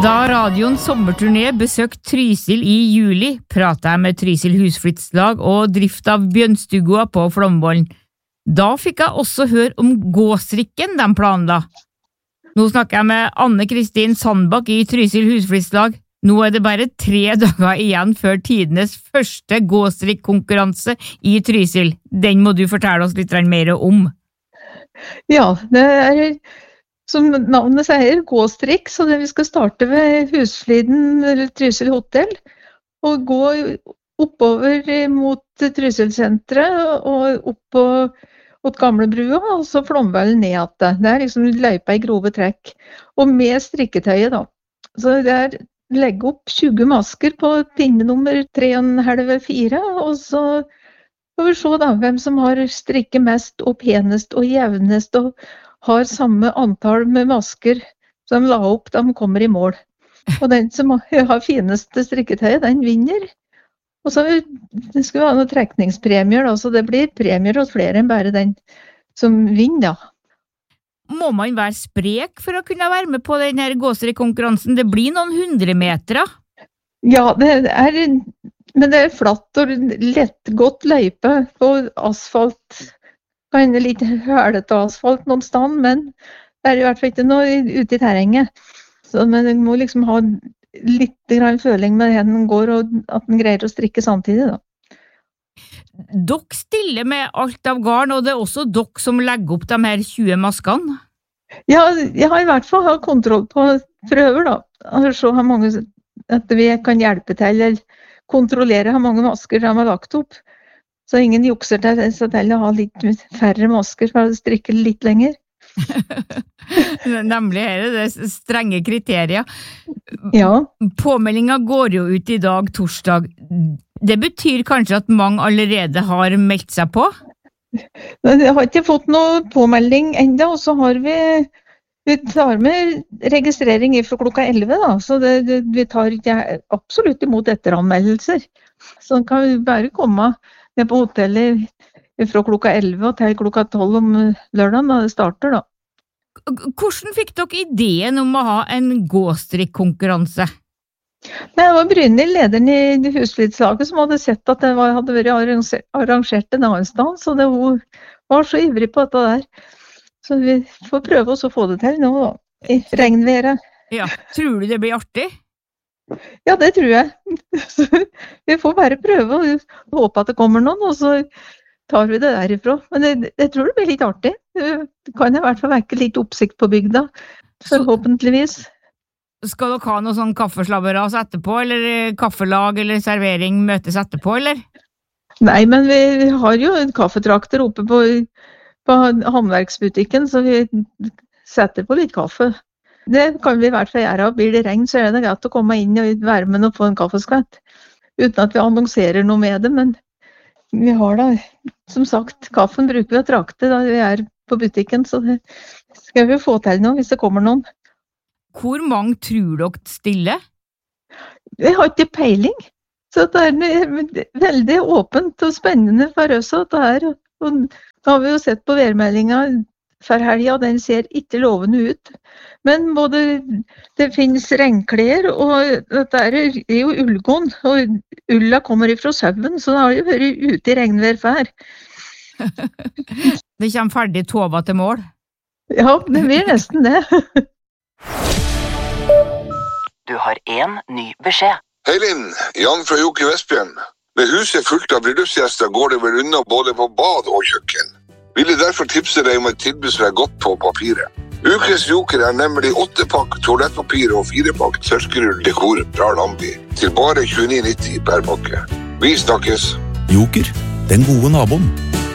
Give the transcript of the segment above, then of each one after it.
Da radioen sommerturné besøkte Trysil I juli, pratet jeg med Trysil husflyttslag og drift av Bjønstugua på Flåmbollen. Da fikk jeg også høre om gåstrikken de planla. Nå snakker jeg med Anne-Kristin Sandbakk I Trysil husflyttslag. Nå det bare 3 dager igjen før tidenes første gåstrikkonkurranse I Trysil. Den må du fortelle oss litt mer om. Ja, det som navnet sier, gåstrikk, så vi skal starte ved Husfliden eller Trysil hotell, og gå oppover mot Trysil-sentret og opp mot Gamlebrua, og så Flåmbollen ned igjen. Det liksom løypa I grove trekk, og med strikketøyet da. Så det legge opp 20 masker på pinne nummer 3,5-4, og så får vi se da, hvem som har strikket mest og penest og jevnest og har samme antall med masker som la opp, de kommer I mål. Og den som har fineste strikketøyet, den vinner. Og så det skal vi ha noen trekningspremier, da, så det blir premier hos flere enn bare den som vinner. Da. Må man være sprek for å kunne være med på denne gåstrikkonkurransen? Det blir noen 100 meter. Ja, men det flatt og lett godt løype på asfalt. Kan litt hølete asfalt noen stand, men det I hvert fall ikke noe ute I terrenget. Så, men du må liksom ha litt grann føling med det den går, og at den greier å strikke samtidig. Da. Dere stiller med alt av garn, og det også dere som legger opp de her 20 maskene? Ja, jeg har I hvert fall kontroll på prøver, da. Så har mange, at vi kan hjelpe til, eller kontrollere hvor mange masker de har lagt opp. Så ingen jukser til å ha litt færre masker for å strikke litt lenger. Nemlig det strenge kriterier. Ja. Påmeldingen går jo ut I dag, torsdag. Det betyr kanskje at mange allerede har meldt seg på? Jeg har ikke fått noe påmelding enda, og så har vi tar med registrering fra klokka 11 da, så vi tar ikke absolutt imot etteranmeldelser. Så kan vi bare komme ned på hotellet fra klokka 11 og til klokka 12 om lørdagen da det starter da. Hvordan fikk dere ideen om å ha en gåstrikkonkurranse? Det var Brynhild, lederen I husflidslaget, som hadde sett at det hadde vært arrangert en annen sted, så hun var så ivrig på dette der. Så vi får prøve å få det til nå da, I regnværet. Ja, tror du det blir artig? Ja, det tror jeg. Så vi får bare prøve og håpe at det kommer noen, og så tar vi det derifra. Men jeg tror det blir litt artig. Det kan I hvert fall vekke litt oppsikt på bygda, forhåpentligvis. Skal dere ha noe sånn kaffeslabberas etterpå, eller kaffelag eller servering møtes etterpå, eller? Nei, men vi har jo en kaffetrakter oppe på håndverksbutikken, så vi setter på litt kaffe. Det kan vi I hvert fall gjøre, og blir det regn så det greit å komme inn og være med og få en kaffeskvett, uten at vi annonserer noe med det, men vi har da, som sagt, kaffen bruker vi å trakte da vi på butikken, så det skal vi få til nå hvis det kommer noen. Hvor mange tror dere stiller? Vi har ikke peiling, så det veldig åpent og spennende for oss at det og da har vi jo sett på værmeldingen for helgen, den ser ikke lovende ut. Men det finnes regnklær, og dette jo ullgån, og ulla kommer ifra sauen, så det har jo vært ute I regnvær før. Det kommer ferdig tova til mål? Ja, det blir nesten det. Du har en ny beskjed. Hei Linn, Jan fra Joker Vestbjørn. Med huset fullt av bryllupsgjester går det vel unna både på bad og kjøkken. Ville derfor tipse deg om et tilbud som godt på papiret. Ukens Joker nemlig 8-pakk toalettpapir og 4-pakk tørkerull dekor fra Lambi til bare 29,90 per pakke. Vi snakkes. Joker, den gode naboen.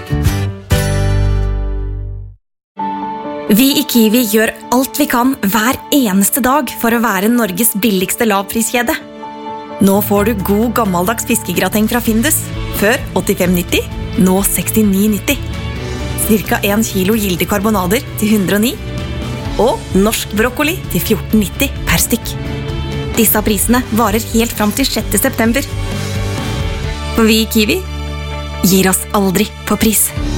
Vi I Kiwi gjør alt vi kan hver eneste dag for å være Norges billigste lavpriskjede. Nå får du god gammeldags fiskegrateng fra Findus. Før 85,90, nå 69,90. Cirka 1 kilo gilde karbonader til 109. Og norsk brokkoli til 14,90 per stykk. Disse prisene varer helt fram til 6. september. For vi I Kiwi gir oss aldri på pris.